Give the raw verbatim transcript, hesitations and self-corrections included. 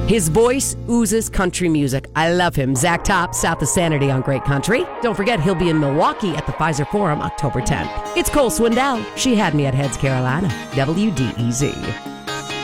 His voice oozes country music. I love him. Zach Top, South of Sanity on Great Country. Don't forget, he'll be in Milwaukee at the Pfizer Forum October tenth. It's Cole Swindell. She had me at Heads, Carolina. W D E Z.